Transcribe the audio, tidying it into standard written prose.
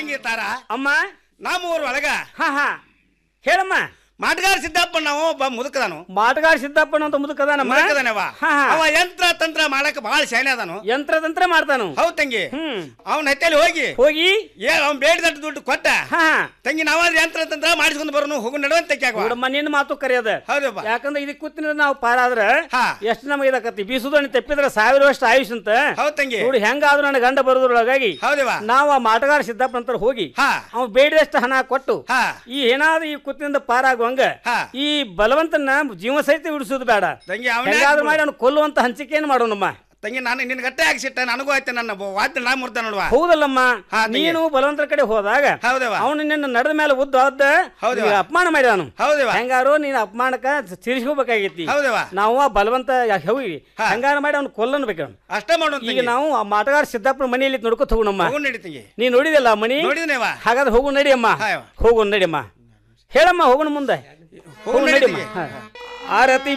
ತಂಗಿ ತಾರ ಅಮ್ಮ ನಮ್ಮೂರ್ ಒಳಗ ಹಾ ಹೇಳಮ್ಮ ಮಾಟಗಾರ ಸಿದ್ದಪ್ಪಣ್ಣ ಅವ ಒಬ್ಬ ಮುದುಕದಾನು ಮಾಟಗಾರ ಸಿದ್ದಪ್ಪಣ್ಣ ಅಂತ ಮುದುಕದಾನಮ್ಮ ಅವ ಯಂತ್ರ ತಂತ್ರ ಮಾಡಕ್ ಬಹಳ ಶಾನೆ ಅದಾನು ಯಂತ್ರ ತಂತ್ರ ಮಾಡ್ತಾನು ಹೌದ್ ತಂಗಿ ಅವನ ಹತ್ತಲ್ಲಿ ಹೋಗಿ ಅವ್ನ್ ಬೇಡಿದಟ್ಟು ದುಡ್ಡು ಕೊಟ್ಟ ತಂಗಿ ನಾವಾದ್ರೆ ಯಂತ್ರ ತಂತ್ರ ಮಾಡಿಸ್ಕೊಂಡು ಬರೋನು ಹೋಗು ನಡುವಂತ ನಿನ್ನ ಮಾತು ಕರೆಯದ ಹೌದಪ್ಪ ಯಾಕಂದ್ರೆ ಇದಕ್ಕೆ ಕೂತಿನ ನಾವು ಪಾರಾದ್ರ ಎಷ್ಟು ನಮಗೆ ಇದಾಕತಿ ಬೀಸುದಣ್ಣಿ ತೆಪ್ಪಿದ್ರೆ 1000 ವರ್ಷ ಆಯುಷ್ ಅಂತ ಹೌದ್ ತಂಗಿ ನೋಡಿ ಹೆಂಗಾದ್ರು ನನ್ನ ಗಂಡ ಬರೋದ್ರೊಳಗಾಗಿ ಹೌದವ ನಾವು ಆ ಮಾಟಗಾರ ಸಿದ್ದಪ್ಪ ಅಂತ ಹೋಗಿ ಅವ್ ಬೇಡಿದಷ್ಟು ಹಣ ಕೊಟ್ಟು ಈ ಏನಾದ್ರು ಈ ಕೂತಿನಿಂದ ಪಾರಾಗುವಂಗ ಈ ಬಲವಂತನ ಜೀವ ಸಹಿತ ಉಳಿಸೋದು ಬೇಡ ಹೆಂಗಾದ್ರು ಮಾಡಿ ಅವ್ನು ಕೊಲ್ಲುವಂತ ಹಂಚಿಕೆಯನ್ನು ಮಾಡೋಣಮ್ಮ ತಂಗಿ ನಾನು ನಿನ್ ಗಟ್ಟೆ ಹಾಕ್ಸಿಟ್ಟ ನನಗೂ ಆಯ್ತು ನನ್ನ ವಾದ್ಯ ನಾ ಮುರ್ದ ನೋಡುವ ಹೌದಲ್ಲಮ್ಮ ನೀನು ಬಲವಂತರ ಕಡೆ ಹೋದಾಗ ಅವನು ನಿನ್ನ ನಡೆದ ಮೇಲೆ ಉದ್ದ ಅಪಮಾನ ಮಾಡಿದಾನು ಹೆಂಗಾರು ನೀನು ಅಪಮಾನಕ್ಕ ತೀರಿಸ್ಕೋಬೇಕಾಗೈತಿ ನಾವು ಆ ಬಲವಂತ ಹೋಗಿ ಹೆಂಗಾರು ಮಾಡಿ ಅವ್ನು ಕೊಲ್ಲನ್ ಬೇಕು ಅಷ್ಟೇ ಮಾಡೋಣ ಈಗ ನಾವು ಆ ಮಾಟಗಾರ ಸಿದ್ದಪ್ಪನ ಮನೆಯಲ್ಲಿ ನೋಡ್ಕೊತ ಹೋಗೋಣಮ್ಮ ನೀ ನೋಡಿದಲ್ಲ ಮನಿ ಹಾಗಾದ್ರೆ ಹೋಗು ನಡಿಯಮ್ಮ ಹೋಗು ನಡಿಯಮ್ಮ ಹೇಳಮ್ಮ ಹೋಗೋಣ ಮುಂದೆ ಹೋಗು ನಡಿಯಮ್ಮ ಆರತಿ